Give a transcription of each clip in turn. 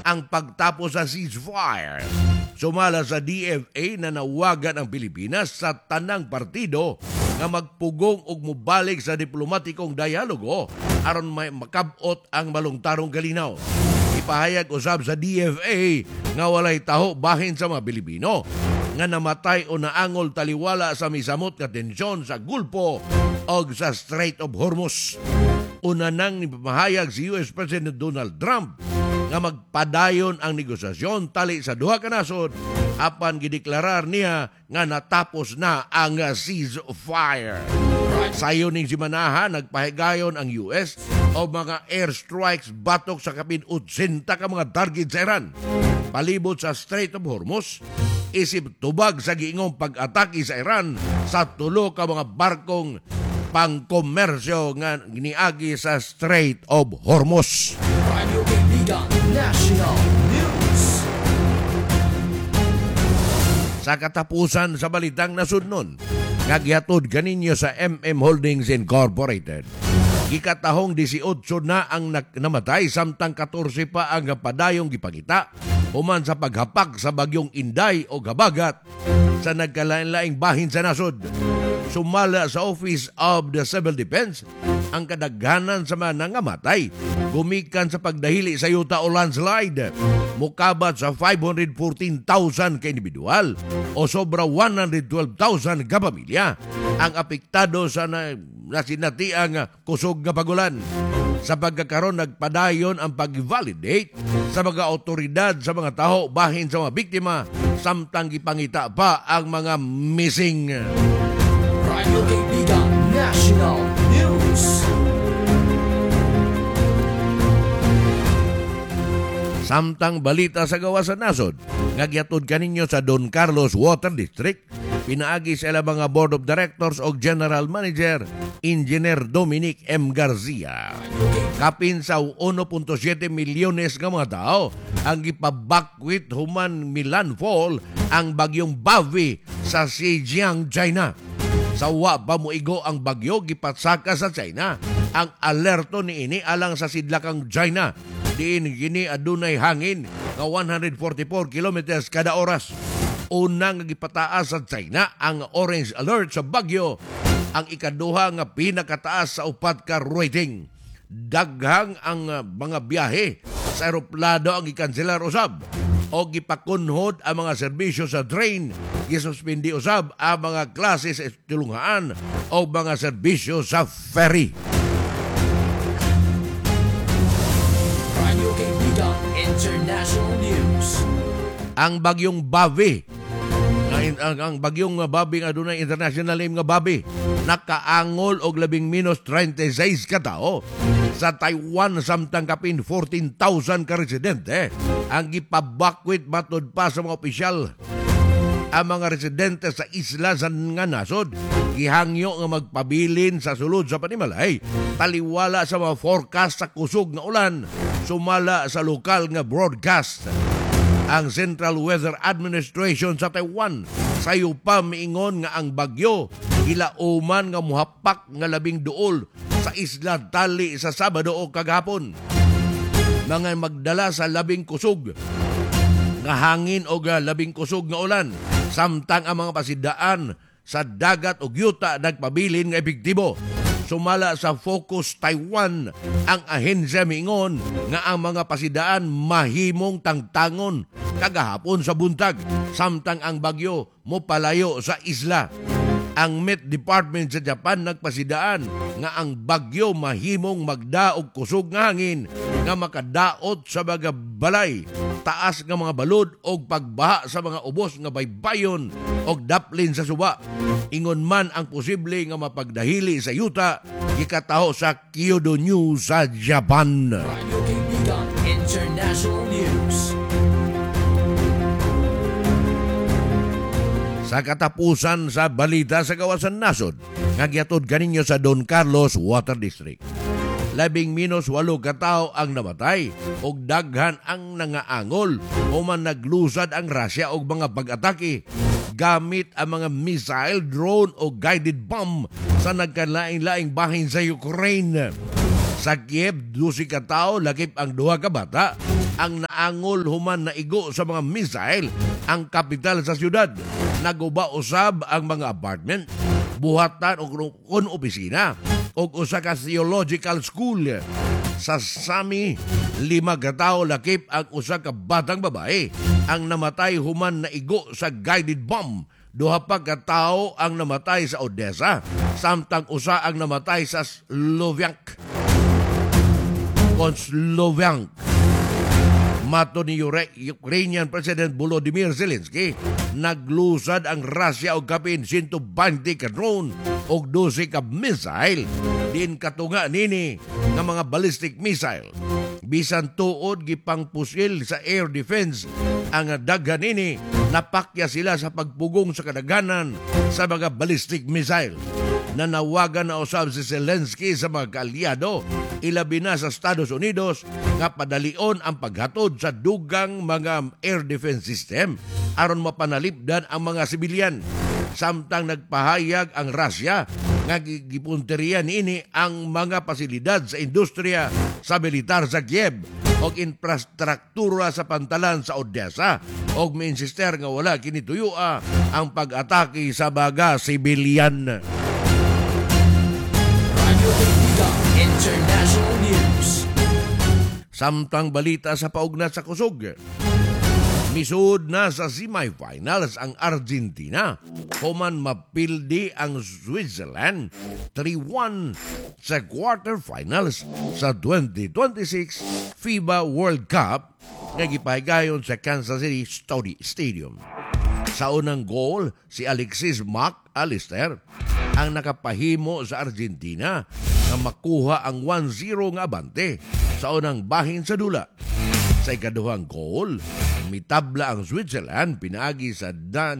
ang pagtapos sa ceasefire. Sumala sa DFA na nawagan ang Pilipinas sa tanang partido nga magpugong ug mubalik sa diplomatikong dialogo aron may makabot ang malungtarong kalinaw. Ipahayag usab sa DFA nga walay taho bahin sa mga Pilipino nga namatay o naangol taliwala sa misamot nga tensyon sa Gulpo o sa Strait of Hormuz. Una nang ipahayag si US President Donald Trump nga magpadayon ang negosasyon tali sa duha ka nasod apan gideklarar niya nga natapos na ang ceasefire. Sayo ning simanaha nagpahigayon ang US o mga airstrikes batok sa kapin 80 ka mga target sa Iran. Palibot sa Strait of Hormuz, isip tubag sa giingong pag-atake sa Iran sa tulo ka mga barkong pangkomersyo nga giniagi sa Strait of Hormuz. Radio Kaibigan National News. Sa katapusan sa balitang nasudnon, nagyatod kaninyo sa MM Holdings Incorporated. Gikatahong 18 na ang namatay samtang 14 pa ang padayong gipangita human sa paghapak sa bagyong Inday o Gabagat sa nagkalain-laing bahin sa nasod. Sumala sa Office of the Civil Defense ang kadaghanan sa mga nangamatay gumikan sa pagdahili sa yuta o landslide. Mukabat sa 514,000 ka individual o sobra 112,000 ka pamilya ang apektado sa nasinatiang kusog nga pagulan. Sa pagkakaroon nagpadayon ang pag-validate sa mga otoridad sa mga taho bahin sa mga biktima samtang gipangita pa ang mga missing. Radio Kaibigan National News. Samtang balita sa gawa sa nasod, nagyatod kaninyo sa Don Carlos Water District, pinaagi sa ilang mga Board of Directors o General Manager, Engineer Dominic M. Garcia. Kapin sa 1.7 milyones nga mga tao ang ipabakwit human milandfall ang bagyong Bavi sa Zhejiang, China. Sa wa pa moigo ang bagyo gipatsaka sa China, ang alerto ni ini alang sa sidlakang China. Diin gini adunay hangin nga 144 kilometers kada oras. Unang gipataas sa China ang orange alert sa bagyo, ang ikaduha nga pinakataas sa upat ka rating. Daghang ang mga biyahe sa eroplano ang ikanselar usab o gipakunhod ang mga serbisyo sa train, gisuspindi usab ang mga klase sa tulungaan o mga serbisyo sa ferry. Radio Kaibigan International News. Ang bagyong Bavi, ang bagyong Babi nga adunay international name nga Babi, nakaangol og labing -36 ka tao sa Taiwan samtang kapin 14,000 ka residente ang gipabakwit matod pa sa mga opisyal. Ang mga residente sa isla sa nga nasod gihangyo nga magpabilin sa sulod sa panimalay taliwala sa mga forecast sa kusog nga ulan sumala sa lokal nga broadcast. Ang Central Weather Administration sa Taiwan sayo pa miingon nga ang bagyo gilauman nga muhapak nga labing duol sa isla tali sa Sabado o kagahapon. Mga magdala sa labing kusog nga hangin o labing kusog nga ulan samtang ang mga pasidaan sa dagat o yuta nagpabilin nga epektibo. Sumala sa Focus Taiwan, ang ahensya miingon nga ang mga pasidaan mahimong tangtangon kagahapon sa buntag samtang ang bagyo mopalayo sa isla. Ang Met Department sa Japan nagpasidaan nga ang bagyo mahimong magdaog kusog nga hangin nga makadaot sa mga balay, taas nga mga balod o pagbaha sa mga ubos nga baybayon o daplin sa suba. Ingon man ang posible nga mapagdahili sa yuta, gikataho sa Kyodo News sa Japan. Radio Kaibigan International News. Sa katapusan sa balita sa kawasan nasod, nagyatod kaninyo sa Don Carlos Water District. 18 katao ang namatay og daghan ang nangaangol o man naglusad ang Russia og mga pag-atake gamit ang mga missile, drone o guided bomb sa nagkalaing-laing bahin sa Ukraine. Sa Kiev, 12 katao lakip ang 2 ka bata ang naangol human na igo sa mga missile ang kapital sa syudad. Naguba usab ang mga apartment, buhatan o kun opisina o usa ka theological school. Sa Sami, 5 ka tawo lakip ang usa ka batang babae ang namatay human na igo sa guided bomb. Duha pa ka tawo ang namatay sa Odessa, samtang usa ang namatay sa Sloviansk. Mato ni Ukrainian President Volodymyr Zelensky, naglusad ang Russia og kapin 120 ka drone og 12 ka missile. Din katunga nini nga mga ballistic missile. Bisan tuod gipang pusil sa air defense ang daghan nini, napakya sila sa pagpugong sa kadaghanan sa mga ballistic missile. Nanawagan na usab si Zelensky sa mga kaalyado, ilabi na sa Estados Unidos, nga padalion ang paghatod sa dugang mga air defense system aron mapanalipdan ang mga sibilyan. Samtang nagpahayag ang Russia nga gipunteriya niini ang mga pasilidad sa industriya sa militar sa Kiev og infrastruktura sa pantalan sa Odessa og minsister nga wala kinituyua ang pag-atake sa mga sibilyan. Radio Kaibigan International News. Samtang balita sa paugnat sa kusog, misud na sa semifinals ang Argentina human mapildi ang Switzerland 3-1 sa quarterfinals sa 2026 FIBA World Cup nga gipahigayon sa Kansas City Stadium. Sa unang goal, si Alexis McAllister ang nakapahimo sa Argentina na makuha ang 1-0 nga abante sa unang bahin sa dula. Sa ikaduhang goal, mitabla ang Switzerland pinaagi sa Dan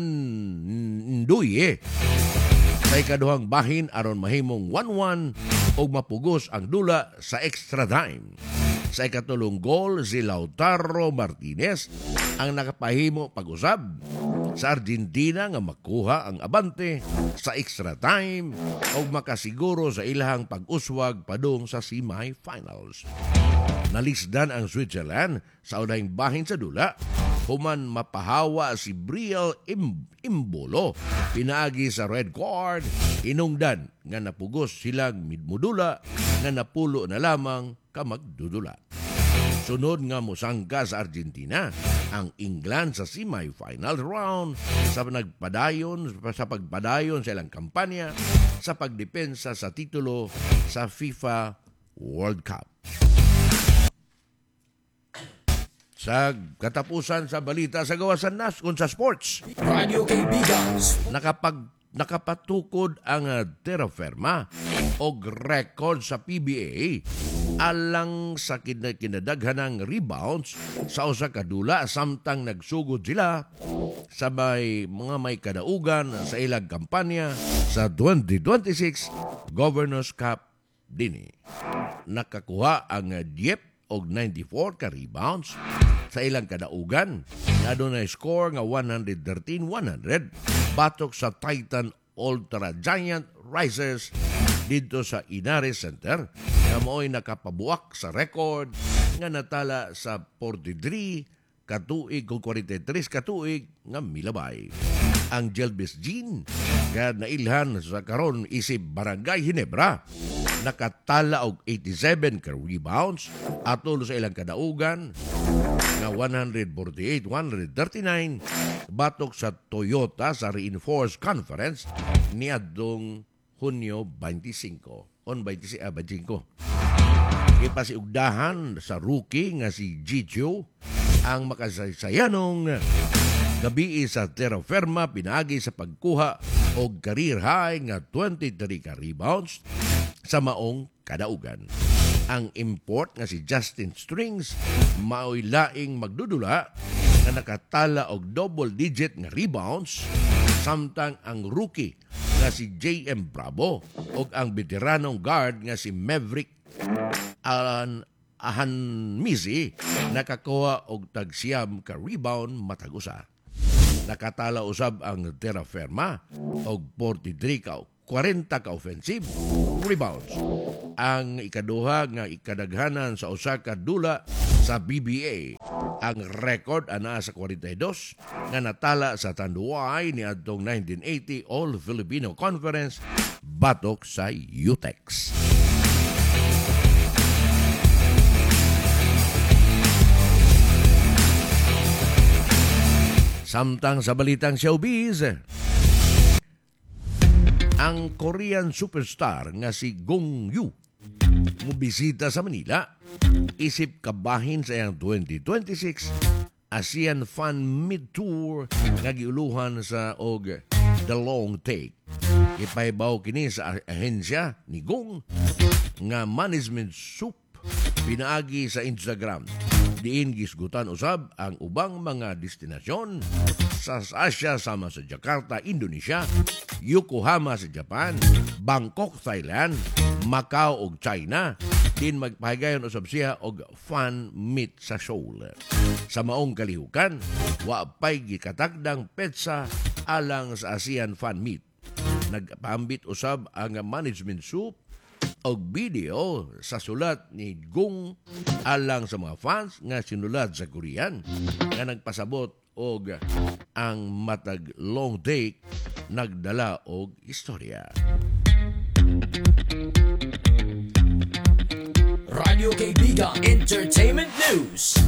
Nduye sa ikaduhang bahin aron mahimong 1-1 og mapugos ang dula sa extra time. Sa ikatulong goal, si Lautaro Martinez ang nakapahimo pag-usab sa Argentina nga makuha ang abante sa extra time o makasiguro sa ilahang pag-uswag padung sa semifinals. Nalisdan ang Switzerland sa unahing bahin sa dula human mapahawa si Brielle Imbolo pinaagi sa red card, inungdan nga napugos silang midmudula nga napulo na lamang kamagdudula. Sunod nga musangka sa Argentina ang England sa semifinal round sa pagpadayon sa ilang kampanya sa pagdepensa sa titulo sa FIFA World Cup. Sa katapusan sa balita sa gawasan naskon sa sports, Radio Kaibigan. nakapatukod ang Terra Firma og record sa PBA alang sa kinadaghanang rebounds sa usa ka dula samtang nagsugod sila sa mga may kadaugan sa ilang kampanya sa 2026 Governors Cup dinhi. Nakakuha ang Dieppe og 94 ka rebounds sa ilang kadaugan na adunay score nga 113-100 batok sa Titan Ultra Giant Risers dito sa Inares Center na mao'y nakapabuak sa record nga natala sa 43 katuig o 43 katuig nga milabay. Ang Jelbis Jean nga nailhan sa karon isip Barangay Ginebra nakatala og 87 ka rebounds atol sa ilang kadaugan nga 148-139 batok sa Toyota sa Reinforced Conference niadtong Hunyo 25 on 25. Ipasiugdahan sa rookie nga si Gicho ang makasaysayanong gabi sa Terra Firma pinaagi sa pagkuha og career high nga 23 ka rebounds sa maong kadaugan. Ang import nga si Justin Strings mao'y laing magdudula na nakatala og double digit nga rebounds samtang ang rookie nga si J.M. Bravo og ang veteranong guard nga si Maverick Ahanmizi nakakuha og tagsiyam ka rebound matag usa. Nakatala usab ang Terra Firma og 43 ka 40 ka offensive rebounds. Ang ikaduha nga ikadaghanan sa usa ka dula sa BBA. Ang record ana sa 42 nga natala sa Tanduay ni adtong 1980 All-Filipino Conference batok sa UTEX. Samtang sa balitang showbiz, ang Korean superstar nga si Gong Yoo mubisita sa Manila isip kabahin sa iyang 2026 ASEAN Fan Mid Tour nga giuluhan sa og The Long Take. Ipaibaw kini sa ahensya ni Gong nga Management Soup pinaagi sa Instagram. Diin gisgutan usab ang ubang mga destinasyon sa Asia sama sa Jakarta, Indonesia, Yokohama sa Japan, Bangkok, Thailand, Macau ug China. Din magpahigayon usab siya og fan meet sa Seoul. Sa maong kalihukan, wa pay gikatakdang petsa alang sa ASEAN Fan Meet. Nagpambit usab ang Management Soup og video sa sulat ni Gong alang sa mga fans nga sinulat sa Korean nga nagpasabot og ang matag long take nagdala og istorya. Radio Kaibigan Entertainment News.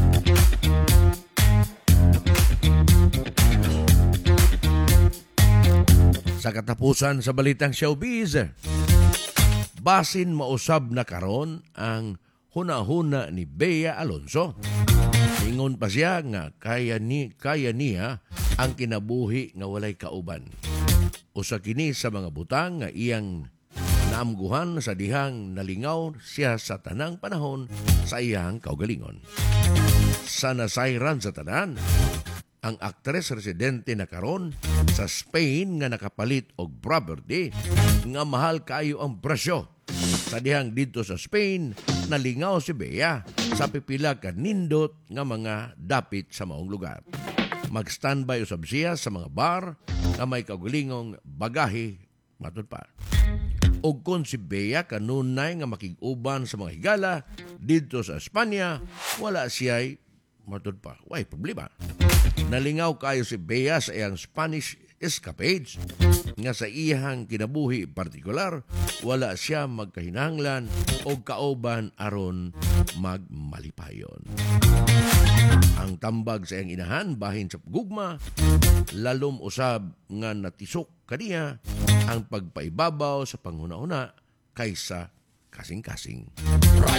Sa katapusan sa balitang showbiz, basin mausab na karon ang hunahuna ni Bea Alonso. Ingon pa siya nga kaya niya ang kinabuhi nga walay kauban. Usa kini sa mga butang nga iyang naamguhan sa dihang nalingaw siya sa tanang panahon sa iyang kaugalingon. Sa nasayran sa tanan, ang aktres residente na karon sa Spain nga nakapalit og property nga mahal kayo ang presyo. Sa dihang dito sa Spain, nalingaw si Bea sa pipila ka nindot nga mga dapit sa maong lugar. Mag-standby usab siya sa mga bar na may kaugalingong bagahe matud pa. Og kung si Bea kanunay nga makig-uban sa mga higala dito sa Espanya, wala siya'y matud pa. Way problema. Nalingaw kayo si Bea sa iyang Spanish escapades nga sa iyang kinabuhi partikular wala siya magkahinahanglan o kauban aron magmalipayon. Ang tambag sa iyang inahan bahin sa gugma lalom usab nga natisok kaniya ang pagpaibabaw sa panghuna-una kaysa kasing-kasing.